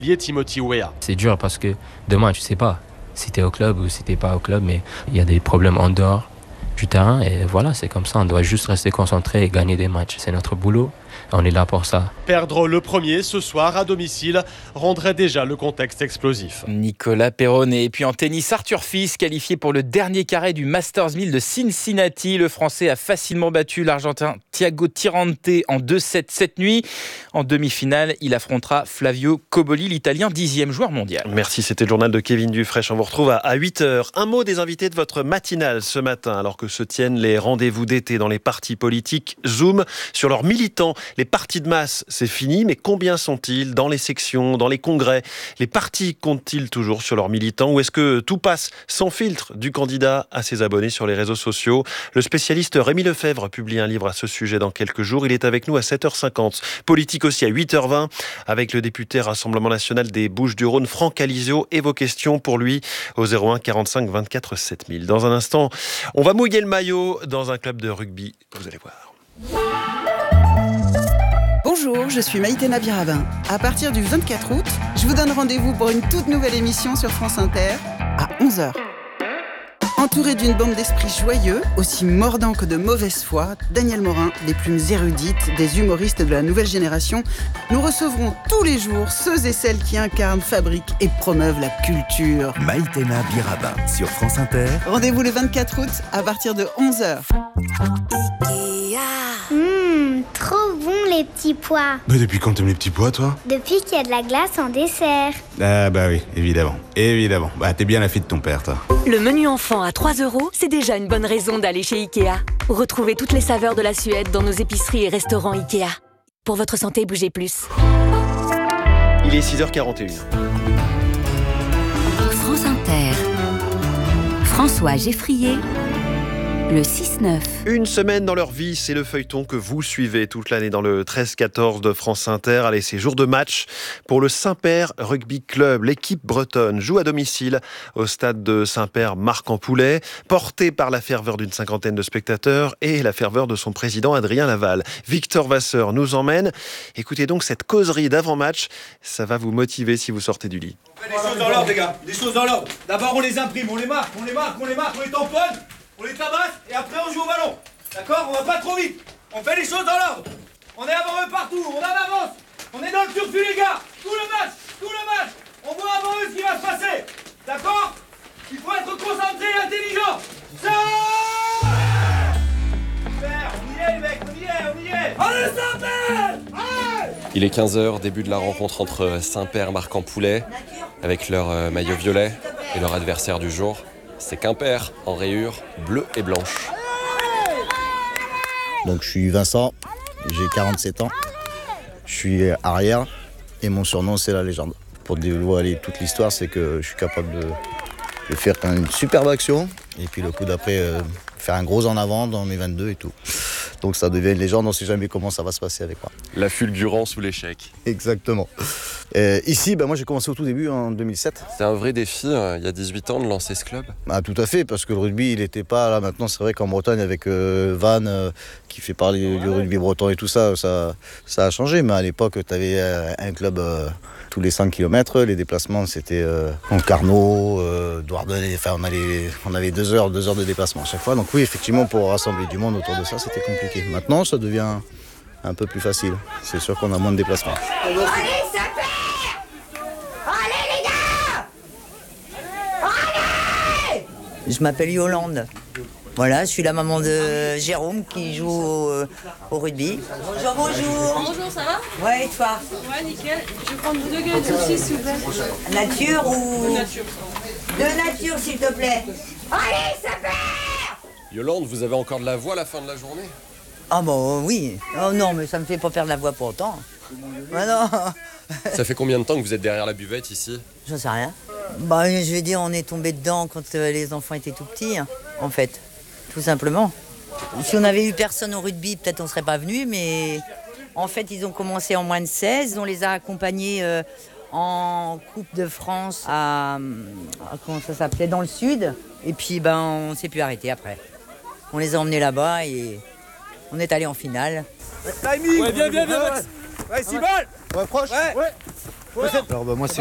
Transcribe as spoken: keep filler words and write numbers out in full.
Timothy Weah. C'est dur parce que demain, tu sais pas si t'es au club ou si t'es pas au club, mais il y a des problèmes en dehors du terrain et voilà, c'est comme ça. On doit juste rester concentré et gagner des matchs. C'est notre boulot. On est là pour ça. Perdre le premier ce soir à domicile rendrait déjà le contexte explosif. Nicolas Perronnet. Et puis en tennis, Arthur Fils, qualifié pour le dernier carré du Masters mille de Cincinnati. Le Français a facilement battu l'Argentin Thiago Tirante en deux sept cette nuit. En demi-finale, il affrontera Flavio Cobolli, l'Italien dixième joueur mondial. Merci, c'était le journal de Kevin Dufresne. On vous retrouve à huit heures. Un mot des invités de votre matinale ce matin, alors que se tiennent les rendez-vous d'été dans les partis politiques. Zoom sur leurs militants. Les partis de masse, c'est fini, mais combien sont-ils dans les sections, dans les congrès? Les partis comptent-ils toujours sur leurs militants ou est-ce que tout passe sans filtre du candidat à ses abonnés sur les réseaux sociaux? Le spécialiste Rémi Lefebvre publie un livre à ce sujet dans quelques jours. Il est avec nous à sept heures cinquante. Politique aussi à huit heures vingt avec le député Rassemblement National des Bouches-du-Rhône, Franck Alizio, et vos questions pour lui au zéro un quarante-cinq vingt-quatre sept mille. Dans un instant, on va mouiller le maillot dans un club de rugby. Vous allez voir. Bonjour, je suis Maïtena Birabin. À partir du vingt-quatre août, je vous donne rendez-vous pour une toute nouvelle émission sur France Inter à onze heures. Entouré d'une bande d'esprits joyeux, aussi mordants que de mauvaise foi, Daniel Morin, des plumes érudites, des humoristes de la nouvelle génération, nous recevrons tous les jours ceux et celles qui incarnent, fabriquent et promeuvent la culture. Maïtena Birabin sur France Inter. Rendez-vous le vingt-quatre août à partir de onze heures. Mmh, trop bon les petits pois. Bah depuis quand t'aimes les petits pois, toi? Depuis qu'il y a de la glace en dessert. Ah bah oui, évidemment, évidemment. Bah t'es bien la fille de ton père, toi. Le menu enfant à trois euros, c'est déjà une bonne raison d'aller chez Ikea. Retrouvez toutes les saveurs de la Suède dans nos épiceries et restaurants Ikea. Pour votre santé, bougez plus. Il est six heures quarante et une. France Inter. François Geffrier. Le six neuf. Une semaine dans leur vie, c'est le feuilleton que vous suivez toute l'année dans le treize quatorze de France Inter. Allez, c'est jour de match pour le Saint-Père Rugby Club. L'équipe bretonne joue à domicile au stade de Saint-Père Marc-en-Poulet, porté par la ferveur d'une cinquantaine de spectateurs et la ferveur de son président Adrien Laval. Victor Vasseur nous emmène. Écoutez donc cette causerie d'avant-match, ça va vous motiver si vous sortez du lit. On fait des choses dans l'ordre, les gars, des choses dans l'ordre. D'abord, on les imprime, on les marque, on les marque, on les marque, on les tamponne. On les tabasse et après on joue au ballon. D'accord? On va pas trop vite. On fait les choses dans l'ordre. On est avant eux partout. On en avance. On est dans le turfu, les gars. Tout le match. Tout le match. On voit avant eux ce qui va se passer. D'accord? Il faut être concentré et intelligent. Ça! Super. On y est, les mecs. On y est. On y est. Allez, Saint-Père! Il est quinze heures, début de la rencontre entre Saint-Père Marc-en-Poulet avec leur maillot violet et leur adversaire du jour. C'est Quimper en rayure bleue et blanche. Donc je suis Vincent, j'ai quarante-sept ans, je suis arrière et mon surnom c'est la légende. Pour dévoiler toute l'histoire, c'est que je suis capable de, de faire une superbe action et puis le coup d'après euh, faire un gros en avant dans mes vingt-deux et tout. Donc ça devient une légende, on ne sait jamais comment ça va se passer avec moi. La fulgurance ou l'échec. Exactement. Et ici, ben moi j'ai commencé au tout début en deux mille sept. C'est un vrai défi, euh, il y a dix-huit ans, de lancer ce club. Ah, tout à fait, parce que le rugby, il n'était pas là. Maintenant, c'est vrai qu'en Bretagne, avec euh, Van, euh, qui fait parler du rugby breton et tout ça, ça, ça a changé. Mais à l'époque, tu avais euh, un club euh, tous les cinq kilomètres. Les déplacements, c'était euh, en Carnot, euh, Douarnenez. Enfin, on, allait, on avait deux heures, deux heures de déplacement à chaque fois. Donc oui, effectivement, pour rassembler du monde autour de ça, c'était compliqué. Maintenant, ça devient un peu plus facile. C'est sûr qu'on a moins de déplacements. Allez, ça fait! Allez, les gars! Allez! Je m'appelle Yolande. Voilà, je suis la maman de Jérôme qui joue au, au rugby. Bonjour, bonjour. Bonjour, ça va? Ouais, et toi? Ouais, nickel. Je vais prendre deux gueules de saucisse, s'il vous plaît. Nature ou... De nature. De nature, s'il te plaît. Allez, ça fait! Yolande, vous avez encore de la voix à la fin de la journée? Ah bon, oui. Oh non, mais ça me fait pas faire de la voix pour autant. Ah non. Ça fait combien de temps que vous êtes derrière la buvette ici? J'en sais rien. Bah, je vais dire, on est tombé dedans quand euh, les enfants étaient tout petits, hein, en fait. Tout simplement. Si on avait eu personne au rugby, peut-être on serait pas venus, mais en fait, ils ont commencé en moins de seize. On les a accompagnés euh, en Coupe de France à, à comment ça s'appelait, dans le sud. Et puis, ben, on s'est plus arrêté après. On les a emmenés là-bas et on est allé en finale. Timing. Ouais, viens, viens, viens, Max. Ouais, six balles. Ouais, proche. Ouais. Ouais. Alors bah, moi, c'est